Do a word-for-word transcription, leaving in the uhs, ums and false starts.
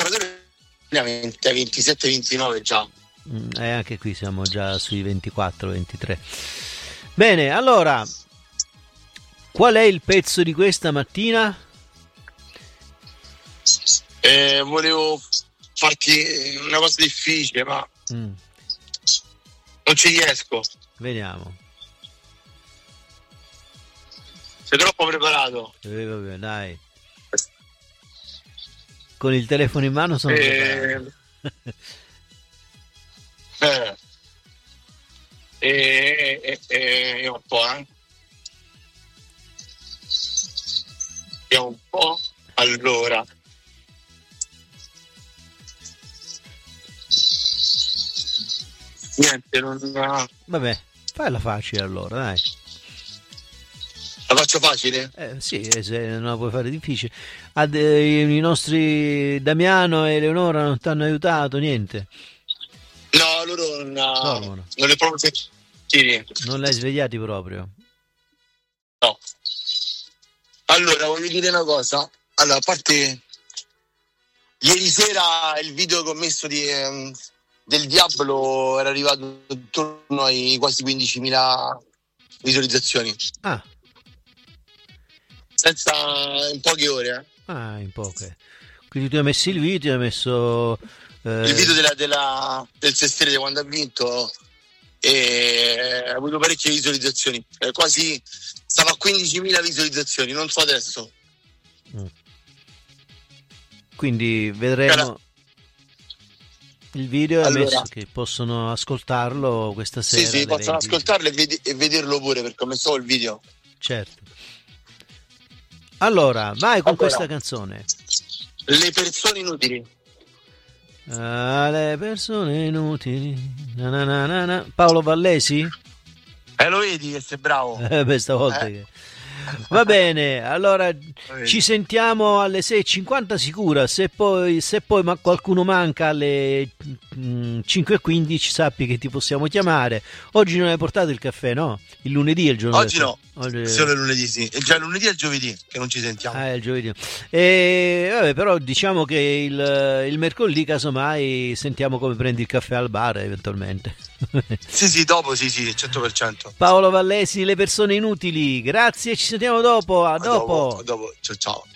temperature a ventisette ventinove già. Mm, e anche qui siamo già sui ventiquattro ventitré. Bene, allora, qual è il pezzo di questa mattina? Eh, volevo farti una cosa difficile, ma mm. non ci riesco. Vediamo. Sei troppo preparato. Eh, vabbè, dai. Con il telefono in mano sono eh, eh, eh, eh, eh, un po', eh. Vediamo un po'. Allora. Niente, non... Vabbè, falla facile allora, dai. La faccio facile? Eh, sì, se non la puoi fare difficile. Ad, eh, i nostri Damiano e Eleonora non ti hanno aiutato, niente? No, loro non, Dormono. Non le proprio sentiti. Non li hai svegliati proprio? No. Allora, voglio dire una cosa. Allora, a parte ieri sera il video che ho messo di, um, del Diablo era arrivato intorno ai quasi quindicimila visualizzazioni. Ah. Senza, in poche ore. Eh. Ah, in poche. Quindi tu hai messo il video, hai messo... Eh... Il video della, della, del Sestiere di quando ha vinto e ha avuto parecchie visualizzazioni. Eh, quasi stava a quindicimila visualizzazioni, non so adesso. Mm. Quindi vedremo... Allora, il video è allora, messo che possono ascoltarlo questa sera. Sì, sì, possono venti ascoltarlo e, ved- e vederlo pure perché ho messo il video. Certo. Allora, vai con allora, questa canzone. Le persone inutili. Ah, le persone inutili. Na na na na na. Paolo Vallesi? Eh, lo vedi che sei bravo. Eh, beh, stavolta eh. che... Va bene, allora ci sentiamo alle sei e cinquanta sicura, se poi, se poi ma qualcuno manca alle mh, cinque e quindici sappi che ti possiamo chiamare. Oggi non hai portato il caffè, no? Il lunedì è il giorno. Oggi no, Oggi... solo il lunedì sì, è già lunedì e il giovedì che non ci sentiamo. Ah, è il giovedì. E, vabbè, però diciamo che il, il mercoledì casomai sentiamo come prendi il caffè al bar eventualmente. Sì, sì, dopo sì, sì, cento per cento. Paolo Vallesi, le persone inutili, grazie, ci sentiamo dopo, a, a dopo. dopo. A dopo, ciao ciao.